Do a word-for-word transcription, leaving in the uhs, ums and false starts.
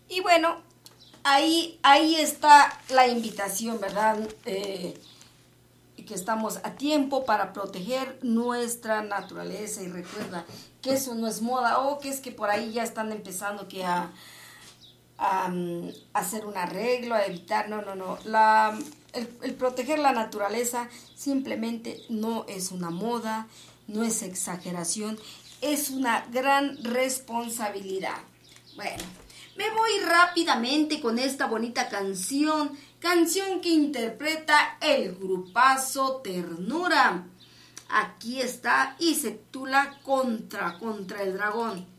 Y bueno, ahí, ahí está la invitación, ¿verdad? Eh, que estamos a tiempo para proteger nuestra naturaleza y recuerda que eso no es moda o que es que por ahí ya están empezando que a, a, um, hacer un arreglo, a evitar, no, no, no, la, el, el proteger la naturaleza simplemente no es una moda, no es exageración, es una gran responsabilidad. Bueno, me voy rápidamente con esta bonita canción, canción que interpreta el grupazo Ternura. Aquí está y se titula Contra, contra el dragón.